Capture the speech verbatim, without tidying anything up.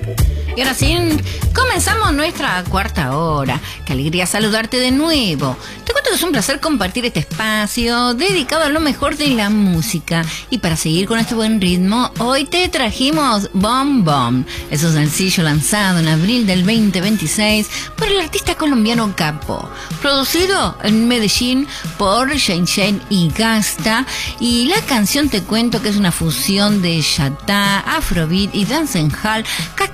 Y ahora sí, comenzamos nuestra cuarta hora. Qué alegría saludarte de nuevo. Te cuento que es un placer compartir este espacio dedicado a lo mejor de la música. Y para seguir con este buen ritmo, hoy te trajimos Bom Bom. Es un sencillo lanzado en abril del veinte veintiséis por el artista colombiano Capo. Producido en Medellín por Shane Shane y Gasta. Y la canción te cuento que es una fusión de Yatá, Afrobeat y Dancehall que